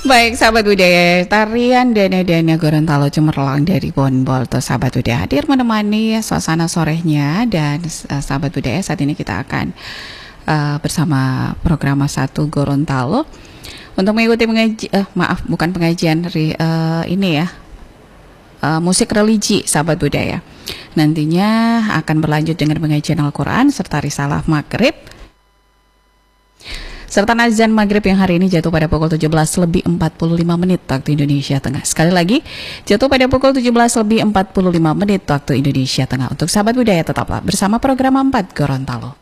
Baik, sahabat budaya, tarian Dana Gorontalo Cemerlang dari Bonbolto, sahabat budaya hadir menemani suasana sorenya. Dan sahabat budaya, saat ini kita akan bersama program Satu Gorontalo untuk mengikuti musik religi, sahabat budaya. Nantinya akan berlanjut dengan pengajian Al-Quran serta risalah maghrib serta azan maghrib yang hari ini jatuh pada pukul 17:45 waktu Indonesia Tengah. Sekali lagi, jatuh pada pukul 17:45 waktu Indonesia Tengah. Untuk sahabat budaya, tetaplah bersama program 4 Gorontalo.